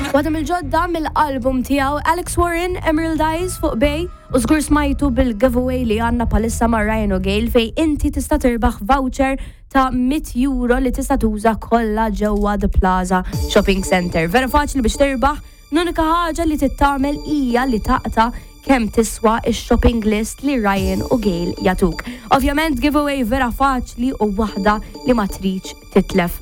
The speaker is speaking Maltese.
Waħda mill-ġodda mill-album tiegħu Alex Warren Emerald Eyes fuq Bay u żgur smajtu bil-giveaway li għandna palissa ma' Ryan O'Gale fej inti tista' tirbaħ voucher ta' €100 li tista' tuża kollha ġewwa The Plaza Shopping Center. Vera faċli biex tirbaħ, l-unika ħaġa li tittamel hija li taqta' kemm tiswa ix-shopping list li Ryan O'Gale jatuk. Ovvjament giveaway vera faċli u waħda li ma tridx titlef